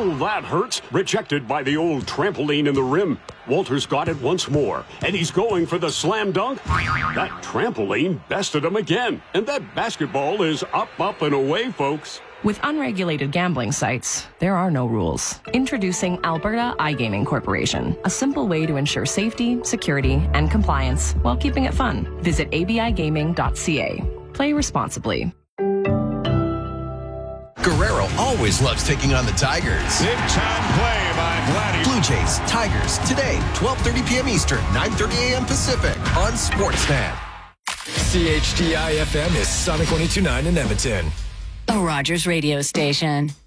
Oh, that hurts. Rejected by the old trampoline in the rim. Walters got it once more, and he's going for the slam dunk. That trampoline bested him again, and that basketball is up, and away, folks. With unregulated gambling sites, there are no rules. Introducing Alberta iGaming Corporation, a simple way to ensure safety, security, and compliance while keeping it fun. Visit abigaming.ca. Play responsibly. Guerrero always loves taking on the Tigers. Big time play by Vladdy. Blue Jays, Tigers, today, 12:30 p.m. Eastern, 9:30 a.m. Pacific on Sportsnet. CHDI FM is Sonic 102.9 in Edmonton. A Rogers radio station.